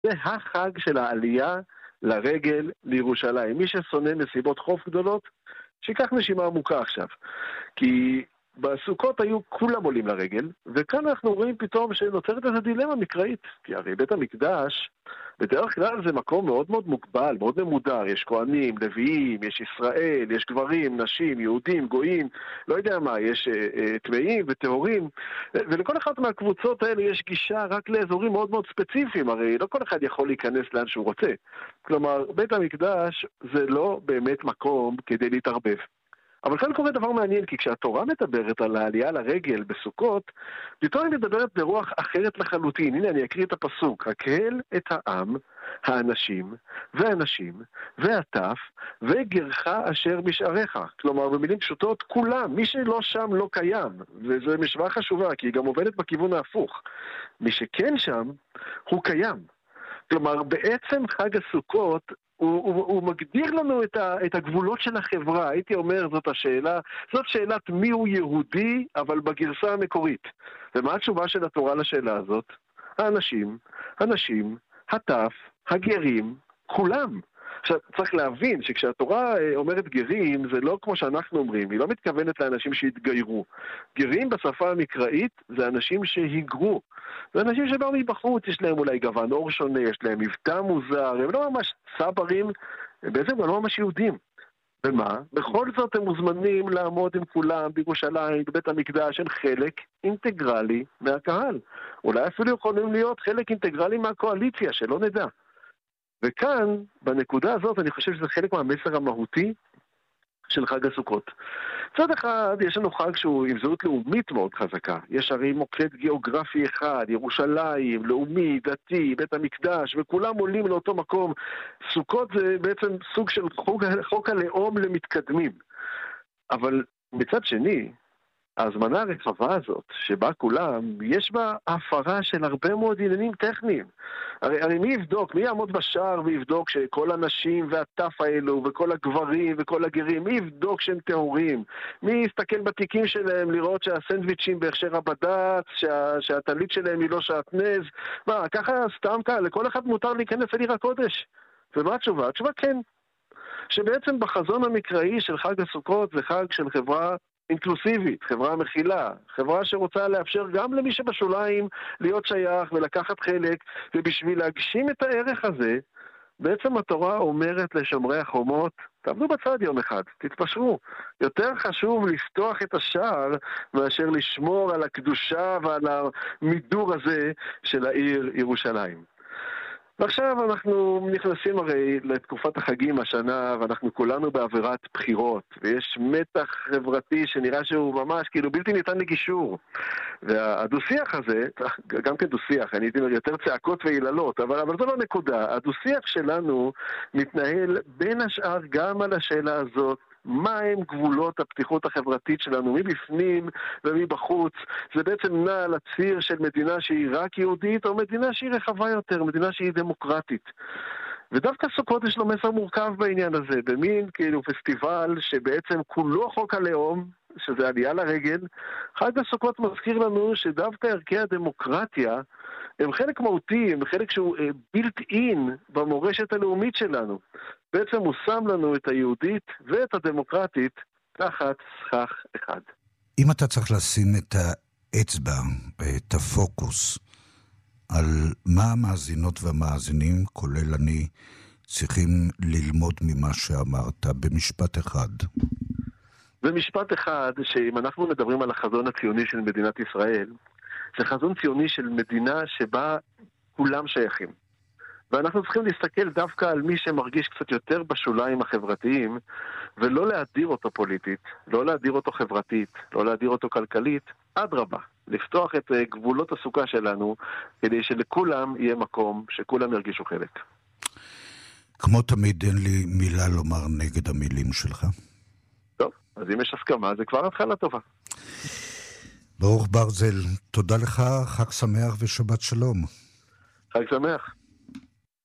זה החג של העלייה לרגל לירושלים. מי ששונא נסיבות חוף גדולות, שיקח נשימה עמוקה עכשיו. כי בסוכות היו כולם עולים לרגל, וכאן אנחנו רואים פתאום שנוצרת איזו דילמה מקראית. כי הרי בית המקדש, בדרך כלל זה מקום מאוד מאוד מוגבל, מאוד ממודר. יש כהנים, לוויים, יש ישראל, יש גברים, נשים, יהודים, גויים, לא יודע מה, יש טמאים וטהורים, ולכל אחת מהקבוצות האלה יש גישה רק לאזורים מאוד מאוד ספציפיים, הרי לא כל אחד יכול להיכנס לאן שהוא רוצה. כלומר, בית המקדש זה לא באמת מקום כדי להתערבב. אבל כאן קורה דבר מעניין, כי כשהתורה מדברת על העלייה לרגל בסוכות, פתאום היא מדברת ברוח אחרת לחלוטין. הנה, אני אקריא את הפסוק. הקהל את העם, האנשים, והנשים, והטף, וגרך אשר משעריך. כלומר, במילים פשוטות, כולם. מי שלא שם לא קיים. וזו משוואה חשובה, כי היא גם עובדת בכיוון ההפוך. מי שכן שם, הוא קיים. כלומר, בעצם חג הסוכות, הוא מגדיר לנו את הגבולות של החברה. הייתי אומר, זאת שאלת מיהו יהודי, אבל בגרסה המקורית. ומה התשובה של התורה לשאלה הזאת? האנשים, הנשים, הטף, הגרים, כולם. עכשיו, צריך להבין שכשהתורה אומרת גרים, זה לא כמו שאנחנו אומרים, היא לא מתכוונת לאנשים שהתגיירו. גרים בשפה המקראית זה אנשים שהיגרו. זה אנשים שבאו מבחוץ, יש להם אולי גוון אור שונה, יש להם מבטא מוזר, הם לא ממש צברים, הם בעצם לא ממש יהודים. ומה? בכל זאת הם מוזמנים לעמוד עם כולם בירושלים, בבית המקדש, הם חלק אינטגרלי מהקהל. אולי אפילו יכולים להיות חלק אינטגרלי מהקואליציה, שלא נדע. וכאן, בנקודה הזאת, אני חושב שזה חלק מהמסר המהותי של חג הסוכות. צד אחד, יש לנו חג שהוא עם זהות לאומית מאוד חזקה. יש הרי מוקד גיאוגרפי אחד, ירושלים, לאומי, דתי, בית המקדש, וכולם עולים לאותו מקום. סוכות זה בעצם סוג של חוק הלאום למתקדמים. אבל מצד שני, ההזמנה הרחבה הזאת, שבה כולם, יש בה הפרה של הרבה מאוד עניינים טכניים. הרי מי יבדוק, מי יעמוד בשער ויבדוק שכל הנשים והטף האלו וכל הגברים וכל הגרים, מי יבדוק שהם טהורים? מי יסתכל בתיקים שלהם לראות שהסנדוויצ'ים בהכשר הבד"ץ, שהטלית שלהם היא לא שעטנז? מה, ככה סתם כאן, לכל אחד מותר להיכנס אל עיר הקודש. ומה התשובה? התשובה כן. שבעצם בחזון המקראי של חג הסוכות זה חג של חברה אינקלוסיבית, חברה מכילה, חברה שרוצה לאפשר גם למי שבשוליים להיות שייך ולקחת חלק, ובשביל להגשים את הערך הזה, בעצם התורה אומרת לשומרי החומות, תעמדו בצד יום אחד, תתפשרו. יותר חשוב לפתוח את השער מאשר לשמור על הקדושה ועל המידור הזה של העיר ירושלים. ועכשיו אנחנו נכנסים הרי לתקופת החגים השנה, ואנחנו כולנו בעבירת בחירות, ויש מתח חברתי שנראה שהוא ממש כאילו בלתי ניתן לגישור. והדו-שיח הזה, גם כדו-שיח, אני הייתי אומר יותר צעקות ויללות, אבל זו לא נקודה. הדו-שיח שלנו מתנהל בין השאר גם על השאלה הזאת, מה הם גבולות הפתיחות החברתית שלנו, מבפנים ומבחוץ. זה בעצם נע על הציר של מדינה שהיא רק יהודית, או מדינה שהיא רחבה יותר, מדינה שהיא דמוקרטית. ודווקא סוכות יש לו מסר מורכב בעניין הזה, במין כאילו פסטיבל שבעצם כולו חוק הלאום, שזה עלייה לרגל. חג הסוכות מזכיר לנו שדווקא ערכי הדמוקרטיה הם חלק מהותי, הם חלק שהוא built-in במורשת הלאומית שלנו. בעצם הוא שם לנו את היהודית ואת הדמוקרטית תחת סכך אחד. אם אתה צריך לשים את האצבע, את הפוקוס, על מה המאזינות והמאזינים, כולל אני, צריכים ללמוד ממה שאמרת במשפט אחד. במשפט אחד, שאם אנחנו מדברים על החזון הציוני של מדינת ישראל, זה חזון ציוני של מדינה שבה כולם שייכים. ואנחנו צריכים להסתכל דווקא על מי שמרגיש קצת יותר בשוליים החברתיים, ולא להדיר אותו פוליטית, לא להדיר אותו חברתית, לא להדיר אותו כלכלית, אדרבה, לפתוח את גבולות הסוכה שלנו, כדי שלכולם יהיה מקום, שכולם ירגישו חלק. כמו תמיד אין לי מילה לומר נגד המילים שלך. טוב, אז אם יש הסכמה, זה כבר התחלה טובה. ברוך ברזל, תודה לך, חג שמח ושבת שלום. חג שמח.